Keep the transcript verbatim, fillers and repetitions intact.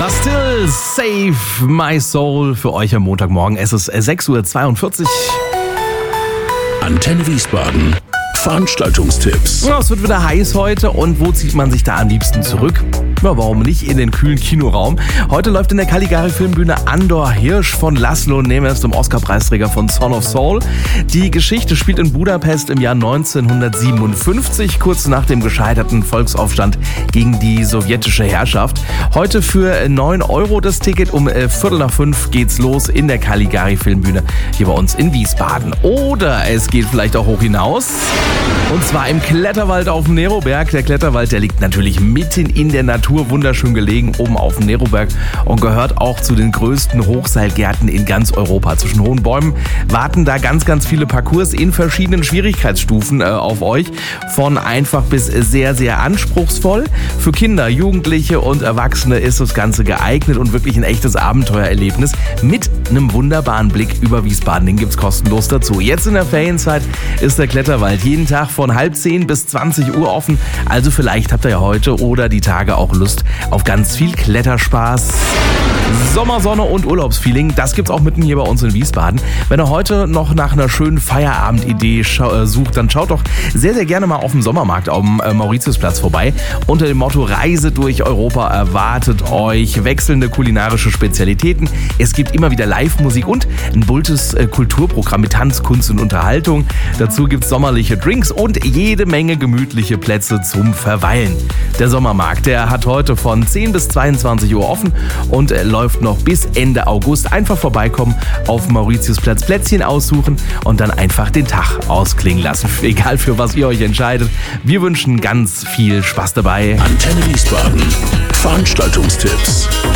Bastille, Save My Soul für euch am Montagmorgen. Es ist sechs Uhr zweiundvierzig. Antenne Wiesbaden. Veranstaltungstipps. Ja, es wird wieder heiß heute und wo zieht man sich da am liebsten zurück? Ja, warum nicht in den kühlen Kinoraum? Heute läuft in der Caligari Filmbühne Andor Hirsch von Laszlo Nemes, dem Oscar-Preisträger von Son of Saul. Die Geschichte spielt in Budapest im Jahr neunzehnhundertsiebenundfünfzig, kurz nach dem gescheiterten Volksaufstand gegen die sowjetische Herrschaft. Heute für neun Euro das Ticket. Um äh, Viertel nach fünf geht's los in der Caligari Filmbühne hier bei uns in Wiesbaden. Oder es geht vielleicht auch hoch hinaus. Und zwar im Kletterwald auf dem Neroberg. Der Kletterwald, der liegt natürlich mitten in der Natur, wunderschön gelegen, oben auf dem Neroberg und gehört auch zu den größten Hochseilgärten in ganz Europa. Zwischen hohen Bäumen warten da ganz, ganz viele Parcours in verschiedenen Schwierigkeitsstufen äh, auf euch. Von einfach bis sehr, sehr anspruchsvoll. Für Kinder, Jugendliche und Erwachsene ist das Ganze geeignet und wirklich ein echtes Abenteuererlebnis mit einem wunderbaren Blick über Wiesbaden. Den gibt's kostenlos dazu. Jetzt in der Ferienzeit ist der Kletterwald jeden Tag von halb zehn bis zwanzig Uhr offen. Also vielleicht habt ihr ja heute oder die Tage auch Lust auf ganz viel Kletterspaß. Sommersonne und Urlaubsfeeling, das gibt's auch mitten hier bei uns in Wiesbaden. Wenn ihr heute noch nach einer schönen Feierabendidee sucht, dann schaut doch sehr, sehr gerne mal auf dem Sommermarkt auf dem Mauritiusplatz vorbei. Unter dem Motto Reise durch Europa erwartet euch wechselnde kulinarische Spezialitäten. Es gibt immer wieder Live-Musik und ein buntes Kulturprogramm mit Tanz, Kunst und Unterhaltung. Dazu gibt's sommerliche Drinks und jede Menge gemütliche Plätze zum Verweilen. Der Sommermarkt, der hat heute von zehn bis zweiundzwanzig Uhr offen und läuft noch bis Ende August. Einfach vorbeikommen, auf Mauritiusplatz Plätzchen aussuchen und dann einfach den Tag ausklingen lassen. Egal für was ihr euch entscheidet. Wir wünschen ganz viel Spaß dabei. Antenne Wiesbaden. Veranstaltungstipps.